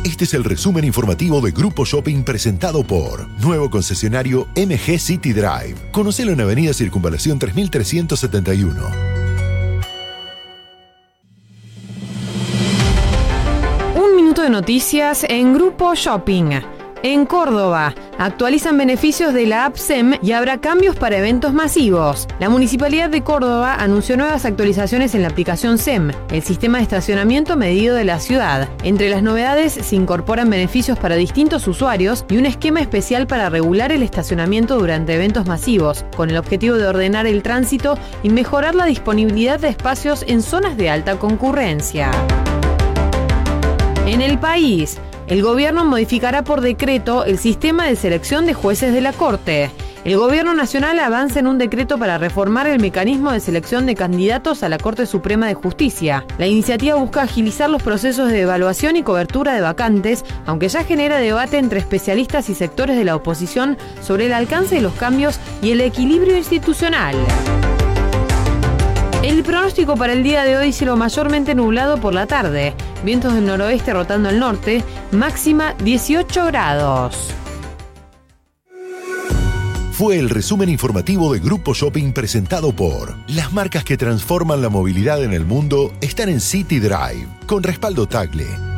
Este es el resumen informativo de Grupo Shopping presentado por nuevo concesionario MG City Drive. Conocelo en Avenida Circunvalación 3371. Un minuto de noticias en Grupo Shopping. En Córdoba, actualizan beneficios de la app SEM y habrá cambios para eventos masivos. La Municipalidad de Córdoba anunció nuevas actualizaciones en la aplicación SEM, el sistema de estacionamiento medido de la ciudad. Entre las novedades se incorporan beneficios para distintos usuarios y un esquema especial para regular el estacionamiento durante eventos masivos, con el objetivo de ordenar el tránsito y mejorar la disponibilidad de espacios en zonas de alta concurrencia. En el país, el gobierno modificará por decreto el sistema de selección de jueces de la Corte. El gobierno nacional avanza en un decreto para reformar el mecanismo de selección de candidatos a la Corte Suprema de Justicia. La iniciativa busca agilizar los procesos de evaluación y cobertura de vacantes, aunque ya genera debate entre especialistas y sectores de la oposición sobre el alcance de los cambios y el equilibrio institucional. El pronóstico para el día de hoy: cielo mayormente nublado por la tarde, vientos del noroeste rotando al norte, máxima 18 grados. Fue el resumen informativo de Grupo Shopping presentado por las marcas que transforman la movilidad en el mundo están en City Drive, con respaldo Tagle.